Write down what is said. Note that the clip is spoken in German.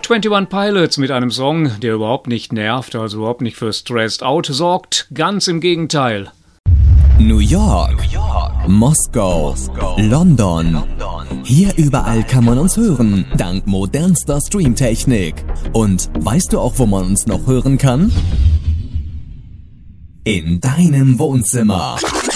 21 Pilots mit einem Song, der überhaupt nicht nervt, also überhaupt nicht für Stressed Out sorgt. Ganz im Gegenteil. New York, Moskau, London. Hier überall kann man uns hören, dank modernster Streamtechnik. Und weißt du auch, wo man uns noch hören kann? In deinem Wohnzimmer.